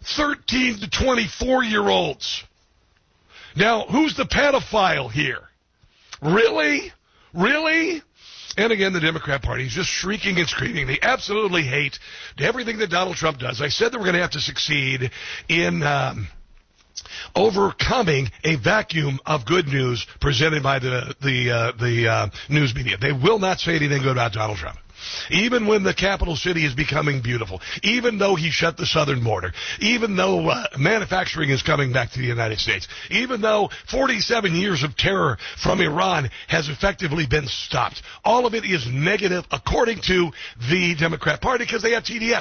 13 to 24-year-olds. Now, who's the pedophile here? Really? Really? And again, the Democrat Party is just shrieking and screaming. They absolutely hate everything that Donald Trump does. I said that we're going to have to succeed in overcoming a vacuum of good news presented by the news media. They will not say anything good about Donald Trump. Even when the capital city is becoming beautiful, even though he shut the southern border, even though manufacturing is coming back to the United States, even though 47 years of terror from Iran has effectively been stopped. All of it is negative according to the Democrat Party because they have TDS.